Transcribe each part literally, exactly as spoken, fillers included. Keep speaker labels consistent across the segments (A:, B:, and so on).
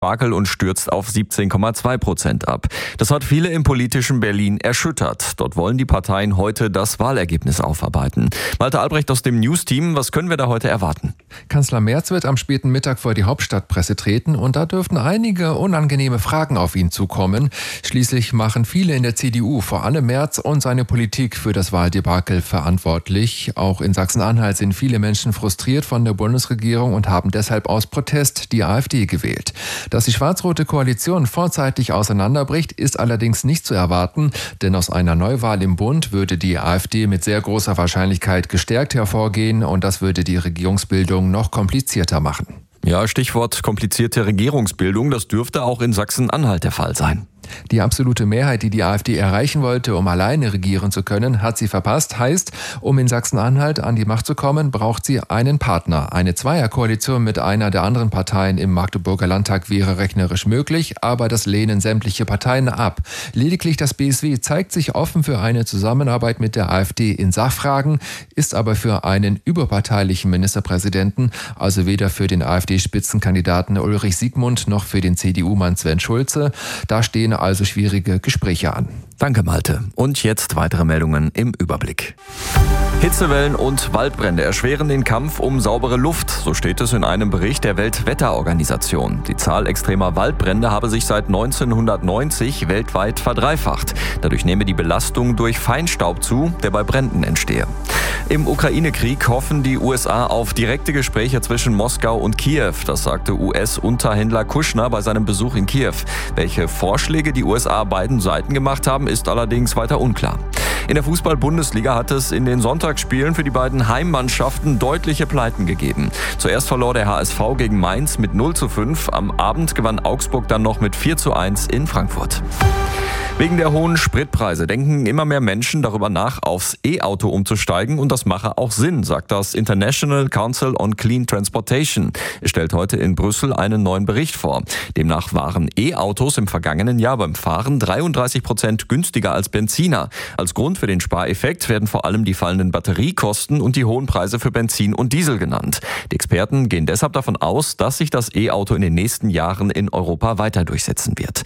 A: Merkel und stürzt auf siebzehn Komma zwei Prozent ab. Das hat viele im politischen Berlin erschüttert. Dort wollen die Parteien heute das Wahlergebnis aufarbeiten. Malte Albrecht aus dem News-Team, was können wir da heute erwarten?
B: Kanzler Merz wird am späten Mittag vor die Hauptstadtpresse treten und da dürften einige unangenehme Fragen auf ihn zukommen. Schließlich machen viele in der C D U, vor allem Merz und seine Politik, für das Wahldebakel verantwortlich. Auch in Sachsen-Anhalt sind viele Menschen frustriert von der Bundesregierung und haben deshalb aus Protest die AfD gewählt. Dass die schwarz-rote Koalition vorzeitig auseinanderbricht, ist allerdings nicht zu erwarten, denn aus einer Neuwahl im Bund würde die AfD mit sehr großer Wahrscheinlichkeit gestärkt hervorgehen und das würde die Regierungsbildung noch komplizierter machen.
A: Ja, Stichwort komplizierte Regierungsbildung, das dürfte auch in Sachsen-Anhalt der Fall sein.
B: Die absolute Mehrheit, die die AfD erreichen wollte, um alleine regieren zu können, hat sie verpasst. Heißt, um in Sachsen-Anhalt an die Macht zu kommen, braucht sie einen Partner. Eine Zweierkoalition mit einer der anderen Parteien im Magdeburger Landtag wäre rechnerisch möglich, aber das lehnen sämtliche Parteien ab. Lediglich das B S W zeigt sich offen für eine Zusammenarbeit mit der AfD in Sachfragen, ist aber für einen überparteilichen Ministerpräsidenten, also weder für den AfD-Spitzenkandidaten Ulrich Siegmund noch für den C D U-Mann Sven Schulze. Da stehen also schwierige Gespräche an.
A: Danke, Malte. Und jetzt weitere Meldungen im Überblick. Hitzewellen und Waldbrände erschweren den Kampf um saubere Luft, so steht es in einem Bericht der Weltwetterorganisation. Die Zahl extremer Waldbrände habe sich seit neunzehnhundertneunzig weltweit verdreifacht. Dadurch nehme die Belastung durch Feinstaub zu, der bei Bränden entstehe. Im Ukraine-Krieg hoffen die U S A auf direkte Gespräche zwischen Moskau und Kiew. Das sagte U S-Unterhändler Kushner bei seinem Besuch in Kiew. Welche Vorschläge die U S A beiden Seiten gemacht haben, ist allerdings weiter unklar. In der Fußball-Bundesliga hat es in den Sonntagsspielen für die beiden Heimmannschaften deutliche Pleiten gegeben. Zuerst verlor der H S V gegen Mainz mit null zu fünf. Am Abend gewann Augsburg dann noch mit vier zu eins in Frankfurt. Wegen der hohen Spritpreise denken immer mehr Menschen darüber nach, aufs E-Auto umzusteigen und das mache auch Sinn, sagt das International Council on Clean Transportation. Es stellt heute in Brüssel einen neuen Bericht vor. Demnach waren E-Autos im vergangenen Jahr beim Fahren dreiunddreißig Prozent günstiger als Benziner. Als Grund für den Spareffekt werden vor allem die fallenden Batteriekosten und die hohen Preise für Benzin und Diesel genannt. Die Experten gehen deshalb davon aus, dass sich das E-Auto in den nächsten Jahren in Europa weiter durchsetzen wird.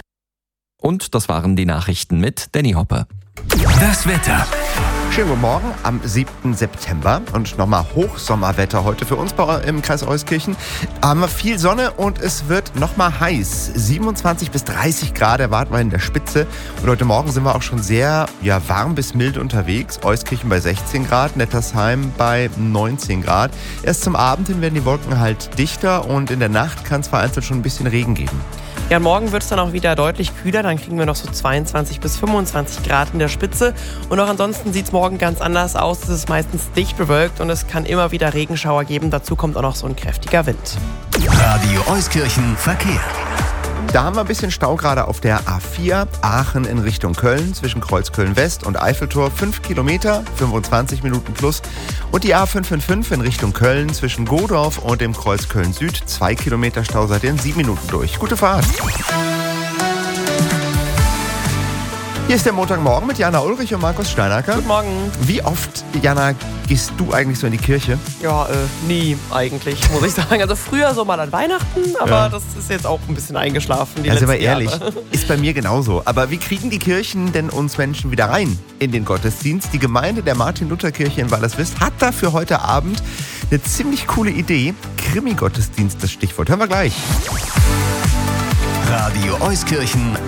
A: Und das waren die Nachrichten mit Danny Hoppe.
C: Das Wetter.
D: Schönen guten Morgen am siebten September und nochmal Hochsommerwetter heute für uns bei, im Kreis Euskirchen. Haben wir viel Sonne und es wird nochmal heiß. siebenundzwanzig bis dreißig Grad erwarten wir in der Spitze. Und heute Morgen sind wir auch schon sehr ja, warm bis mild unterwegs. Euskirchen bei sechzehn Grad, Nettersheim bei neunzehn Grad. Erst zum Abend hin werden die Wolken halt dichter und in der Nacht kann es vereinzelt schon ein bisschen Regen geben.
E: Ja, und morgen wird es dann auch wieder deutlich kühler. Dann kriegen wir noch so zweiundzwanzig bis fünfundzwanzig Grad in der Spitze. Und auch ansonsten sieht es morgen ganz anders aus. Es ist meistens dicht bewölkt und es kann immer wieder Regenschauer geben. Dazu kommt auch noch so ein kräftiger Wind.
C: Radio Euskirchen Verkehr.
D: Da haben wir ein bisschen Stau gerade auf der A vier, Aachen in Richtung Köln, zwischen Kreuzköln West und Eiffeltor, fünf Kilometer, fünfundzwanzig Minuten plus. Und die A fünf fünf fünf in Richtung Köln, zwischen Godorf und dem Kreuzköln Süd, zwei Kilometer Stau seid ihr in sieben Minuten durch. Gute Fahrt! Hier ist der Montagmorgen mit Jana Ulrich und Markus Steinacker.
E: Guten Morgen.
D: Wie oft, Jana, gehst du eigentlich so in die Kirche?
E: Ja, äh, nie eigentlich, muss ich sagen. Also früher so mal an Weihnachten, aber ja. Das ist jetzt auch ein bisschen eingeschlafen. Die
D: also
E: letzten
D: aber ehrlich,
E: Jahre.
D: Ist bei mir genauso. Aber wie kriegen die Kirchen denn uns Menschen wieder rein in den Gottesdienst? Die Gemeinde der Martin-Luther-Kirche in Wallerswist hat dafür heute Abend eine ziemlich coole Idee. Krimi-Gottesdienst, das Stichwort. Hören wir gleich.
C: Radio Euskirchen